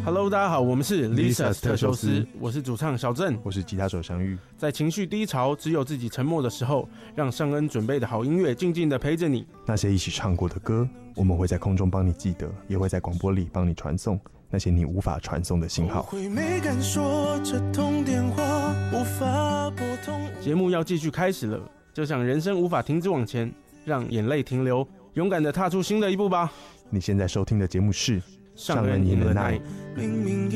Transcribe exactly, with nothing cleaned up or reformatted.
Hello， 大家好，我们是 Lisa 特修斯，我是主唱小郑， 我是吉他手相遇。 在情绪低潮、只有自己沉默的时候，让尚恩准备的好音乐静静的陪着你。 那些一起唱过的歌，我们会在空中帮你记得，也会在广播里帮你传送那些你无法传送的信号。 节目要继续开始了，就像人生无法停止往前，让眼泪停留，勇敢的踏出新的一步吧。 你现在收听的节目是尚恩赢了奈。 明明